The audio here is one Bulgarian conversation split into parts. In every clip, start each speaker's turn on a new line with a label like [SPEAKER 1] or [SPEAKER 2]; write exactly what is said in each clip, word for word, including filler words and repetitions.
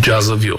[SPEAKER 1] Jazzaville.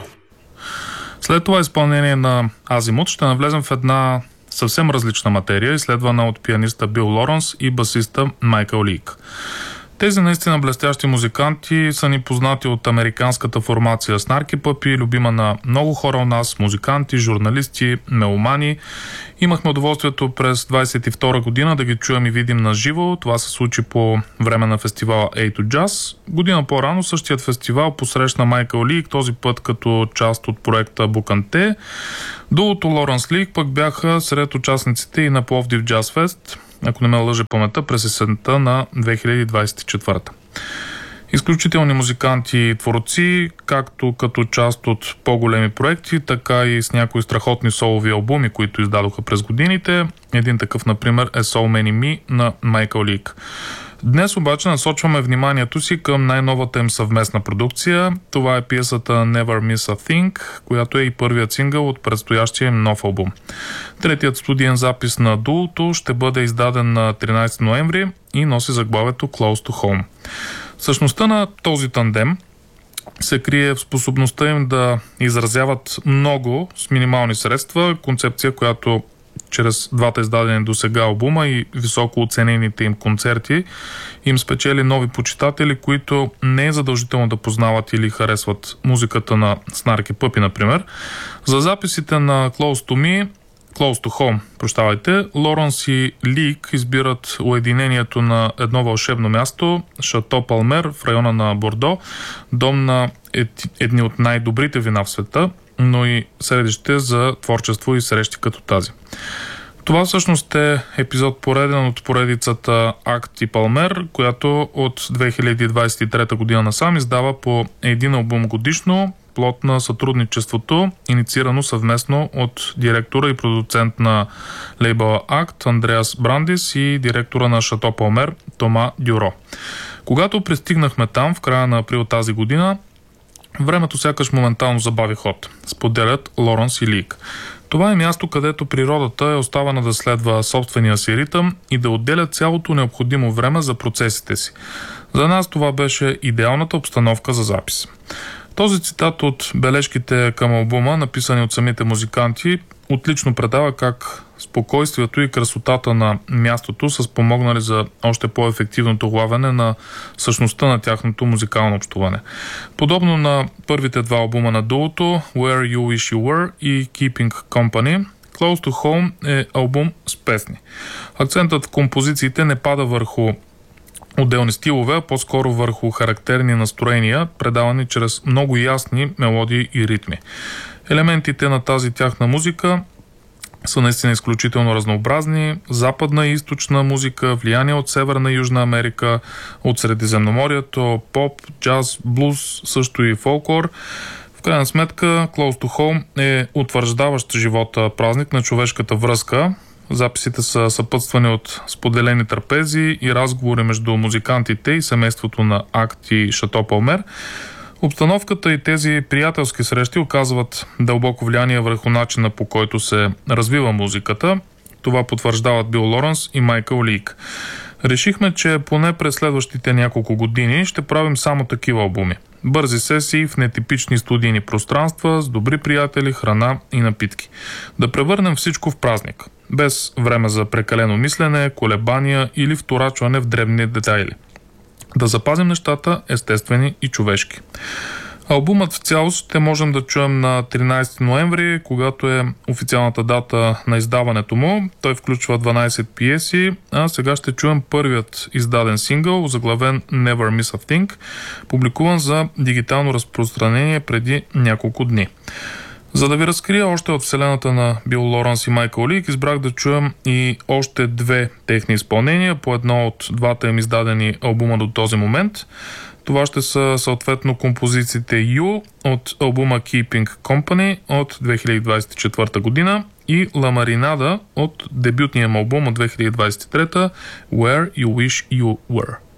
[SPEAKER 1] След това изпълнение на Азимут ще навлезем в една съвсем различна материя, изследвана от пианиста Бил Лоренс и басиста Майкъл Лийк. Тези наистина блестящи музиканти са ни познати от американската формация Snarky Puppy, любима на много хора у нас, музиканти, журналисти, меломани. Имахме удоволствието през двадесет и втора година да ги чуем и видим на живо. Това се случи по време на фестивала A to Jazz. Година по-рано същият фестивал посрещна Майкъл Лийк, този път като част от проекта Буканте. Дуото Лоренс Лийк пък бяха сред участниците и на Пловдив Джаз Фест, ако не ме лъже паметта, през есента на две хиляди двадесет и четвърта. Изключителни музиканти и творци, както като част от по-големи проекти, така и с някои страхотни солови албуми, които издадоха през годините. Един такъв, например, е So Many Me на Майкъл Лийк. Днес обаче насочваме вниманието си към най-новата им съвместна продукция. Това е пиесата Never Miss a Thing, която е и първият сингъл от предстоящия им нов албум. Третият студиен запис на дуото ще бъде издаден на тринадесети ноември и носи заглавието Close to Home. Същността на този тандем се крие в способността им да изразяват много с минимални средства, концепция, която чрез двата издадени до сега албума и високо оценените им концерти им спечели нови почитатели, които не е задължително да познават или харесват музиката на Snarky Puppy, например. За записите на Close to Me, Close to Home, прощавайте, Лоренс и Лийк избират уединението на едно вълшебно място, Шато Палмер в района на Бордо, дом на едни от най-добрите вина в света, но и средище за творчество и срещи като тази. Това всъщност е епизод пореден от поредицата Акт и Палмер, която от две хиляди двадесет и трета година насам издава по един албум годишно, плод на сътрудничеството, инициирано съвместно от директора и продуцент на лейбъла Акт Андреас Брандис и директора на Шато Палмер Тома Дюро. Когато пристигнахме там в края на април тази година, времето сякаш моментално забави ход, споделят Лоренс и Лийк. Това е място, където природата е оставена да следва собствения си ритъм и да отделя цялото необходимо време за процесите си. За нас това беше идеалната обстановка за запис. Този цитат от бележките към албума, написани от самите музиканти, отлично предава как спокойствието и красотата на мястото са спомогнали за още по-ефективното улавяне на същността на тяхното музикално общуване. Подобно на първите два албума на дуото, Where You Wish You Were и Keeping Company, Close to Home е албум с песни. Акцентът в композициите не пада върху отделни стилове, а по-скоро върху характерни настроения, предавани чрез много ясни мелодии и ритми. Елементите на тази тяхна музика са наистина изключително разнообразни. Западна и източна музика, влияние от Северна и Южна Америка, от Средиземноморието, поп, джаз, блуз, също и фолклор. В крайна сметка, Close to Home е утвърждаващ живота празник на човешката връзка. Записите са съпътствани от споделени трапези и разговори между музикантите и семейството на Акт и Шато Палмер. Обстановката и тези приятелски срещи оказват дълбоко влияние върху начина, по който се развива музиката. Това потвърждават Бил Лоренс и Майкъл Лийк. Решихме, че поне през следващите няколко години ще правим само такива албуми. Бързи сесии в нетипични студийни пространства, с добри приятели, храна и напитки. Да превърнем всичко в празник, без време за прекалено мислене, колебания или вторачване в дребни детайли. Да запазим нещата естествени и човешки. Албумът в цялост ще можем да чуем на тринадесети ноември, когато е официалната дата на издаването му. Той включва дванадесет пиеси, а сега ще чуем първият издаден сингъл, заглавен Never Miss a Thing, публикуван за дигитално разпространение преди няколко дни. За да ви разкрия още от вселената на Бил Лоренс и Майкъл Лийк, избрах да чуем и още две техни изпълнения, по едно от двата им издадени албума до този момент. Това ще са съответно композициите You от албума Keeping Company от две хиляди двадесет и четвърта година и La Marinada от дебютния албум от две хиляди двадесет и трета Where You Wish You Were.